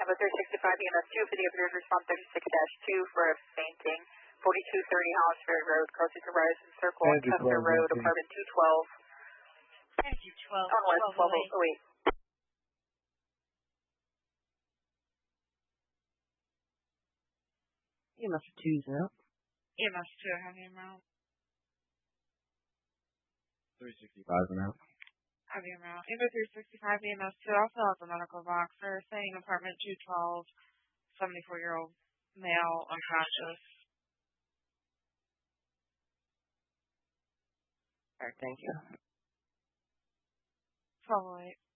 Bravo 365 EMS 2 for the observed response 36-2 for a fainting. 4230 Hollinsburg Road, closest to Ryerson Circle, Chester Road, apartment 212. Thank you, 12. On West 1208. EMS 2's out. EMS 2, heavy en route. 365 and out. Heavy en route. Evo 365 EMS 2 also has a medical box. They're saying apartment 212, 74-year-old male, unconscious. Alright, thank you. 1208.